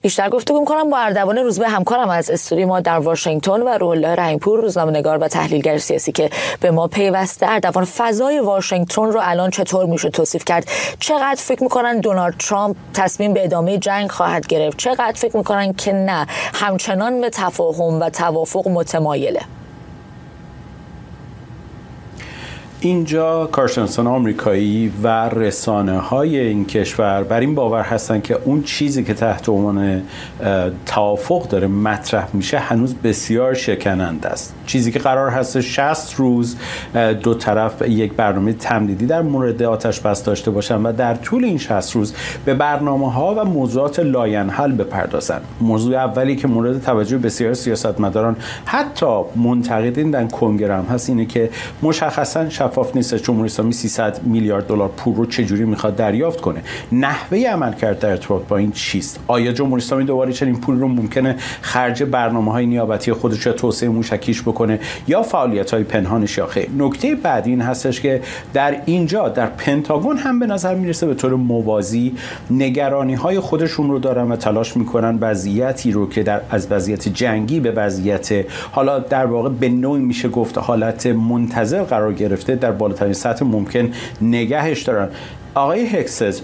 بیشتر گفتگو می‌کنم با اردوان روزبه، همکارم از استودیو ما در واشنگتن، و روح الله رحیم‌پور، روزنامه‌نگار و تحلیلگر سیاسی که به ما پیوسته. اردوان، فضای واشنگتن رو الان چطور میشه توصیف کرد؟ چقدر فکر می‌کنن دونالد ترامپ تصمیم به ادامه جنگ خواهد گرفت؟ چقدر فکر می‌کنن که نه، همچنان به تفاهم و توافق متمایله؟ اینجا کارشناسان آمریکایی و رسانه‌های این کشور بر این باور هستن که اون چیزی که تحت عنوان توافق داره مطرح میشه هنوز بسیار شکننده است. چیزی که قرار هست 60 روز دو طرف یک برنامه تمدیدی در مورد آتش بس داشته باشن و در طول این 60 روز به برنامه‌ها و موضوعات لاینحل بپردازن. موضوع اولی که مورد توجه بسیار سیاستمداران، حتی منتقدین در کنگره هم هست، اینه که مشخصاً شفاف نیست جمهوری اسلامی 300 میلیارد دلار پول رو چجوری میخواد دریافت کنه. نحوه عملکرد در ارتباط با این چیست؟ آیا جمهوری اسلامی دوباره چنین پول رو ممکنه خرج برنامه‌های نیابتی خودش یا توسعه موشکیش بکنه یا فعالیت‌های پنهانش یا خیر؟ نکته بعدی این هستش که در اینجا در پنتاگون هم به نظر میرسه به طور موازی نگرانی‌های خودشون رو دارن و تلاش میکنن وضعیتی رو که از وضعیت جنگی به وضعیت حالا در واقع به نوعی میشه گفت حالت منتظر قرار گرفته در بالاترین سطح ممکن نگهش دارن. آقای هکسز،